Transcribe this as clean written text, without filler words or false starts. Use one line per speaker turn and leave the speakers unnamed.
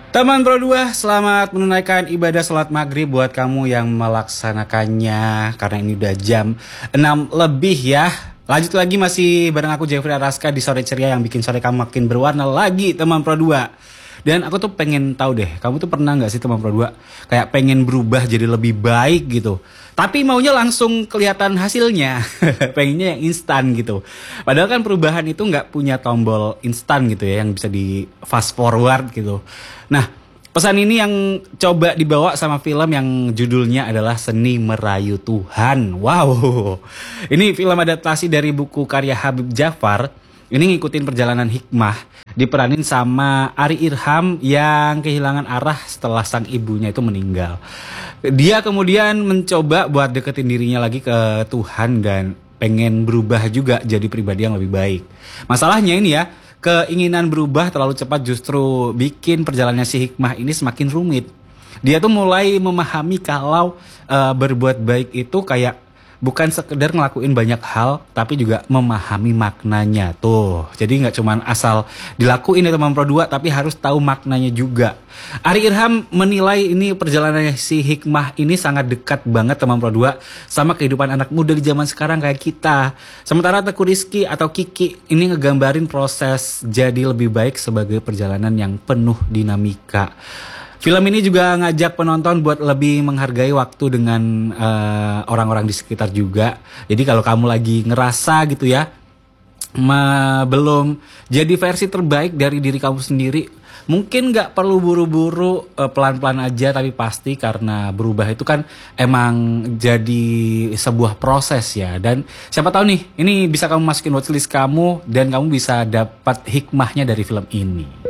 Teman Pro 2, selamat menunaikan ibadah sholat maghrib buat kamu yang melaksanakannya. Karena ini udah jam 6 lebih ya. Lanjut lagi masih bareng aku Jeffrey Araska di Sore Ceria yang bikin sore kamu makin berwarna lagi, teman Pro 2. Dan aku tuh pengen tahu deh, kamu tuh pernah gak sih teman Pro 2 kayak pengen berubah jadi lebih baik gitu, tapi maunya langsung kelihatan hasilnya. Pengennya yang instan gitu. Padahal kan perubahan itu gak punya tombol instan gitu ya, yang bisa di fast forward gitu. Nah, pesan ini yang coba dibawa sama film yang judulnya adalah Seni Merayu Tuhan. Wow, ini film adaptasi dari buku karya Habib Djafar. Ini ngikutin perjalanan hikmah, diperanin sama Ari Irham yang kehilangan arah setelah sang ibunya itu meninggal. Dia kemudian mencoba buat deketin dirinya lagi ke Tuhan dan pengen berubah juga jadi pribadi yang lebih baik. Masalahnya ini ya, keinginan berubah terlalu cepat justru bikin perjalanannya si hikmah ini semakin rumit. Dia tuh mulai memahami kalau berbuat baik itu kayak bukan sekedar ngelakuin banyak hal, tapi juga memahami maknanya tuh. Jadi nggak cuman asal dilakuin ya teman Pro 2, tapi harus tahu maknanya juga. Ari Irham menilai ini perjalanannya si hikmah ini sangat dekat banget teman Pro 2 sama kehidupan anak muda di zaman sekarang kayak kita. Sementara Teuku Rizky atau Kiki ini ngegambarin proses jadi lebih baik sebagai perjalanan yang penuh dinamika. Film ini juga ngajak penonton buat lebih menghargai waktu dengan orang-orang di sekitar juga. Jadi kalau kamu lagi ngerasa gitu ya, belum jadi versi terbaik dari diri kamu sendiri, mungkin gak perlu buru-buru, pelan-pelan aja, tapi pasti karena berubah itu kan emang jadi sebuah proses ya. Dan siapa tahu nih, ini bisa kamu masukin watchlist kamu dan kamu bisa dapat hikmahnya dari film ini.